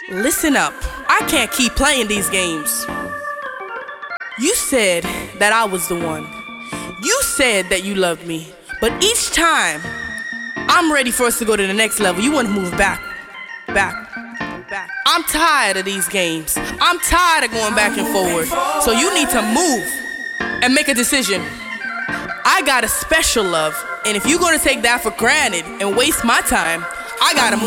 Listen up. I can't keep playing these games. You said that I was the one. You said that you loved me. But each time I'm ready for us to go to the next level, you want to move back. I'm tired of these games. I'm tired of going back and forward. So you need to move and make a decision. I got a special love, and if you're gonna take that for granted and waste my time, I gotta move.